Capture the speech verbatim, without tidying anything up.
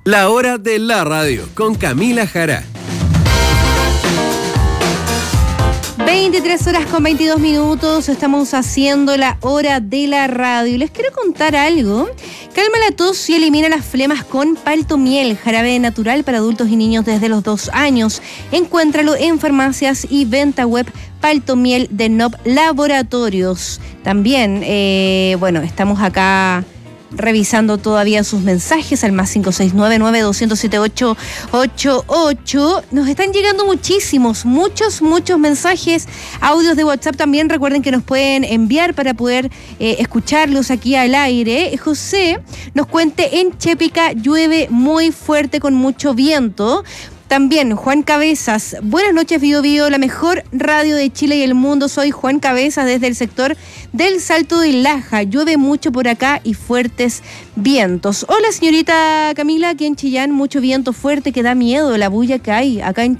La hora de la radio con Camila Jara. veintitrés horas con veintidós minutos, estamos haciendo la hora de la radio. Les quiero contar algo. Calma la tos y elimina las flemas con Paltomiel, jarabe natural para adultos y niños desde los dos años. Encuéntralo en farmacias y venta web Paltomiel de N O P Laboratorios. También, eh, bueno, estamos acá revisando todavía sus mensajes al más cinco seis nueve, nueve dos cero siete, ocho ocho ocho. Nos están llegando muchísimos, muchos, muchos mensajes, audios de WhatsApp también. Recuerden que nos pueden enviar para poder eh, escucharlos aquí al aire. José nos cuente, en Chépica llueve muy fuerte con mucho viento. También Juan Cabezas, buenas noches Bio Bio, la mejor radio de Chile y el mundo. Soy Juan Cabezas desde el sector del Salto de Laja. Llueve mucho por acá y fuertes vientos. Hola señorita Camila, aquí en Chillán mucho viento fuerte que da miedo, la bulla que hay acá en